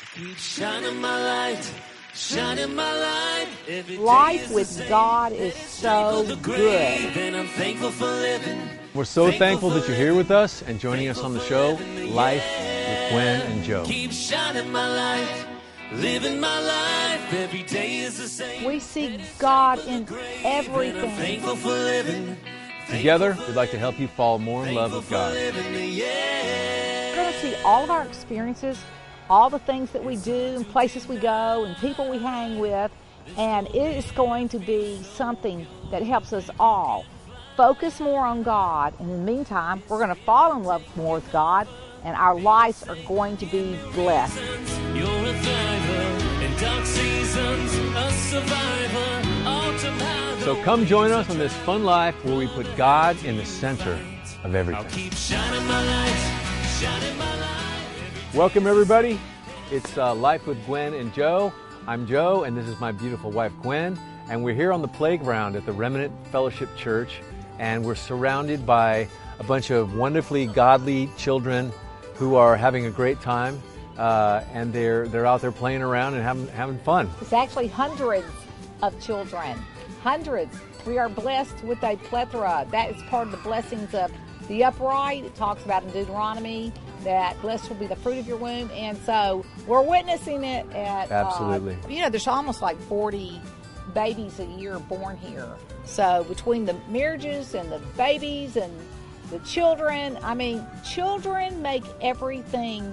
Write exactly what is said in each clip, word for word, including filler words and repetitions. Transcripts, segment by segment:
Keep shining my light, shining my light. Every Life with God is so good. And I'm thankful for living. We're so thankful that you're here with us and joining us on the show, Life with Gwen and Joe. Keep shining my light, living my life. Every day is the same. We see God in And I'm everything. thankful for living. Together, we'd like to help you fall more in love with God. We're going to see all of our experiences, all the things that we do and places we go and people we hang with, and it is going to be something that helps us all focus more on God. And in the meantime, we're going to fall in love more with God, and our lives are going to be blessed. You're a thriver in dark seasons, a survivor, ultimate. So come join us on this fun life where we put God in the center of I'll everything. keep shining my light, shining my light. Welcome, everybody. It's uh, Life with Gwen and Joe. I'm Joe, and this is my beautiful wife, Gwen. And we're here on the playground at the Remnant Fellowship Church, and we're surrounded by a bunch of wonderfully godly children who are having a great time, uh, and they're they're out there playing around and having having fun. It's actually hundreds of children. Hundreds. We are blessed with a plethora. That is part of the blessings of the upright. It talks about in Deuteronomy that blessed will be the fruit of your womb. And so we're witnessing it at... Absolutely. Uh, you know, there's almost like forty babies a year born here. So between the marriages and the babies and the children, I mean, children make everything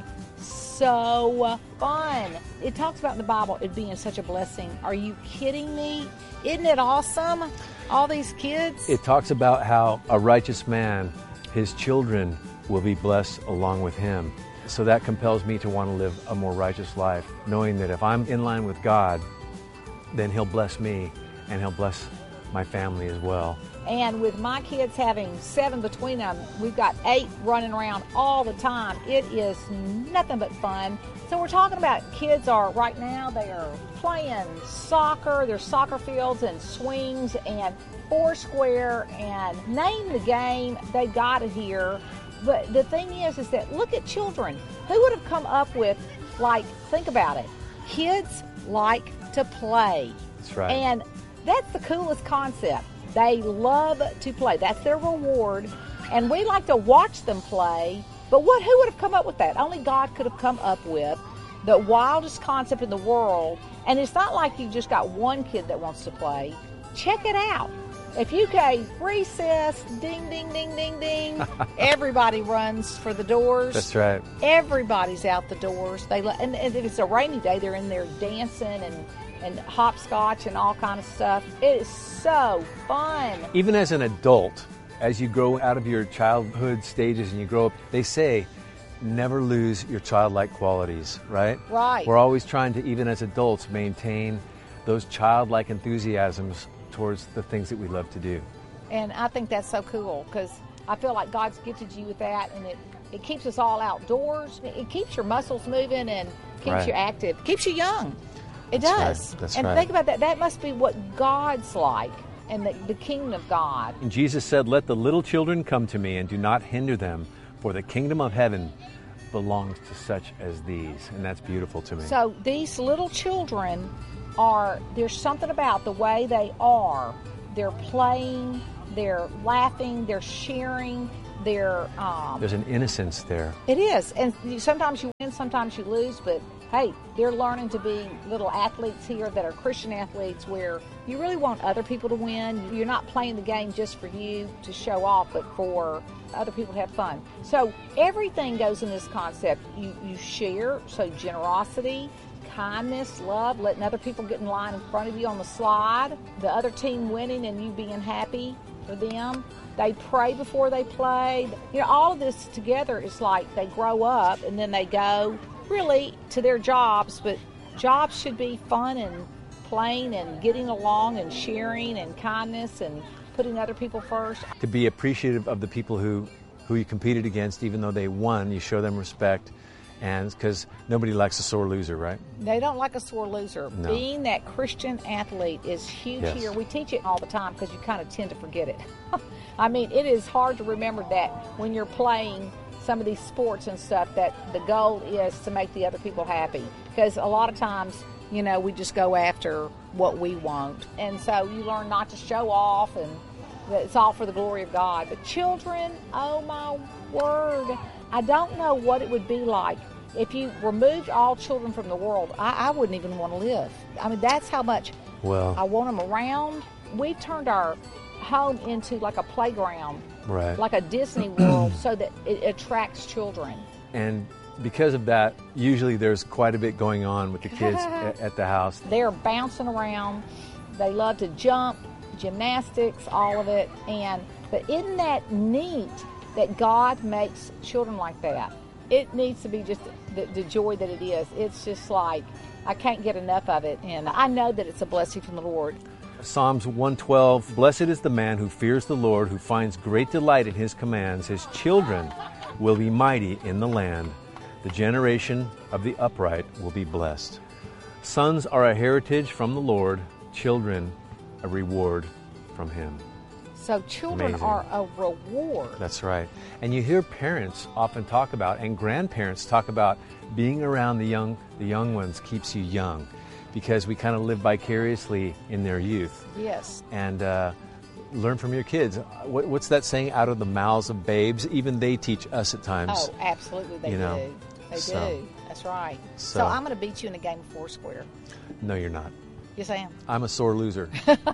so fun. It talks about in the Bible it being such a blessing. Are you kidding me? Isn't it awesome? All these kids. It talks about how a righteous man, his children will be blessed along with him. So that compels me to want to live a more righteous life, knowing that if I'm in line with God, then He'll bless me and He'll bless my family as well. And with my kids having seven between them, we've got eight running around all the time. It is nothing but fun. So we're talking about kids are right now, they are playing soccer. There's soccer fields and swings and foursquare and name the game. They got it here. But the thing is, is that look at children. Who would have come up with, like, think about it. Kids like to play. That's right. And that's the coolest concept. They love to play. That's their reward. And we like to watch them play. But what? Who would have come up with that? Only God could have come up with the wildest concept in the world. And it's not like you just got one kid that wants to play. Check it out. If you say recess, ding, ding, ding, ding, ding, everybody runs for the doors. That's right. Everybody's out the doors. They lo- and, and if it's a rainy day, they're in there dancing and, and hopscotch and all kind of stuff. It is so fun. Even as an adult, as you grow out of your childhood stages and you grow up, they say never lose your childlike qualities, right? Right. We're always trying to, even as adults, maintain those childlike enthusiasms towards the things that we love to do. And I think that's so cool because I feel like God's gifted you with that, and it, it keeps us all outdoors. It keeps your muscles moving and keeps Right. you active, keeps you young. It That's does. right. That's and right. think about that. That must be what God's like and the, the kingdom of God. And Jesus said, "Let the little children come to me and do not hinder them, for the kingdom of heaven belongs to such as these." And that's beautiful to me. So these little children are, there's something about the way they are. They're playing, they're laughing, they're sharing, they're... Um, There's an innocence there. it is. And you- sometimes you win, sometimes you lose, but hey, they're learning to be little athletes here that are Christian athletes where you really want other people to win. You're not playing the game just for you to show off, but for other people to have fun. So everything goes in this concept. You, you share, so generosity, kindness, love, letting other people get in line in front of you on the slide, the other team winning and you being happy for them. They pray before they play. You know, all of this together is like they grow up and then they go really to their jobs, but jobs should be fun and playing and getting along and sharing and kindness and putting other people first. To be appreciative of the people who, who you competed against, even though they won, you show them respect. And because nobody likes a sore loser, right? They don't like a sore loser. No. Being that Christian athlete is huge Yes. here. We teach it all the time because you kind of tend to forget it. I mean, it is hard to remember that when you're playing some of these sports and stuff that the goal is to make the other people happy. Because a lot of times, you know, we just go after what we want. And so you learn not to show off, and that it's all for the glory of God. But children, oh my word, I don't know what it would be like if you removed all children from the world. I, I wouldn't even want to live. I mean, that's how much Well, I want them around. We've turned our home into like a playground, right. like a Disney World, so that it attracts children. And because of that, usually there's quite a bit going on with the kids at, at the house. They're bouncing around. They love to jump, gymnastics, all of it. And but isn't that neat that God makes children like that? It needs to be just the, the joy that it is. It's just like, I can't get enough of it. And I know that it's a blessing from the Lord. Psalms one twelve, blessed is the man who fears the Lord, who finds great delight in his commands. His children will be mighty in the land. The generation of the upright will be blessed. Sons are a heritage from the Lord, children a reward from him. So children Amazing. are a reward. That's right. And you hear parents often talk about, and grandparents talk about, being around the young, the young ones keeps you young, because we kind of live vicariously in their youth. Yes. And uh, learn from your kids. What, what's that saying? Out of the mouths of babes, even they teach us at times. Oh, absolutely, they You do. know, They so- do. That's right. so- So, I'm going to beat you in a game of Foursquare. No, you're not. Yes, I am. I'm a sore loser.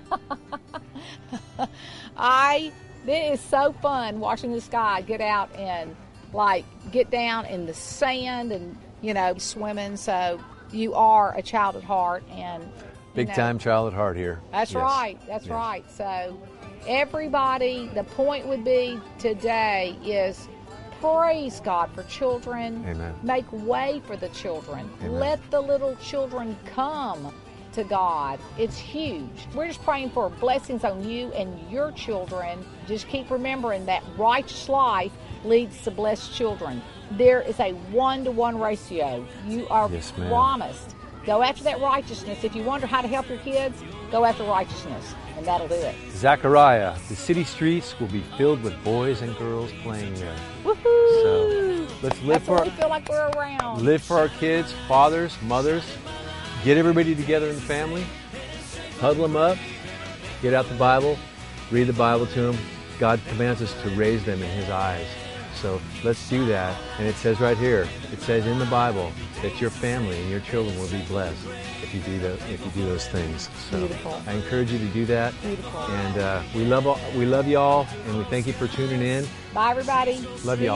I. It is so fun watching this guy get out and like get down in the sand and you know swimming. So you are a child at heart, and you Big know, time child at heart here. That's Yes. right. That's Yes. right. So everybody, the point would be today is praise God for children. Amen. Make way for the children. Amen. Let the little children come to God. It's huge. We're just praying for blessings on you and your children. Just keep remembering that righteous life leads to blessed children. There is a one-to-one ratio. You are Yes, ma'am. promised. Go after that righteousness. If you wonder how to help your kids, go after righteousness, and that'll do it. Zechariah, the city streets will be filled with boys and girls playing there. Woohoo! So let's live That's for what our, we feel like we're around. live for our kids, fathers, mothers. Get everybody together in the family. Huddle them up. Get out the Bible. Read the Bible to them. God commands us to raise them in His eyes. So let's do that. And it says right here, it says in the Bible that your family and your children will be blessed if you do the, if you do those things. So Beautiful. I encourage you to do that. Beautiful. And uh, we love all, we love y'all, and we thank you for tuning in. Bye, everybody. Love y'all.